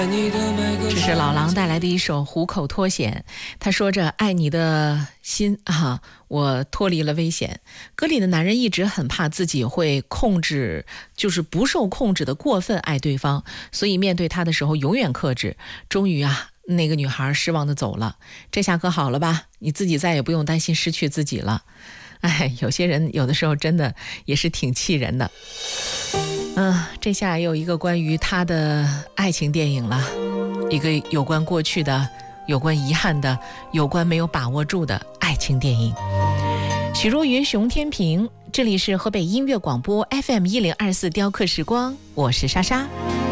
这是老狼带来的一首《虎口脱险》，他说着爱你的心啊，我脱离了危险。歌里的男人一直很怕自己会控制，就是不受控制的过分爱对方，所以面对他的时候永远克制。终于啊，那个女孩失望的走了，这下可好了吧，你自己再也不用担心失去自己了。哎，有些人有的时候真的也是挺气人的。这下又一个关于他的爱情电影了，一个有关过去的，有关遗憾的，有关没有把握住的爱情电影。许茹芸、熊天平，这里是河北音乐广播 FM 1024雕刻时光，我是莎莎。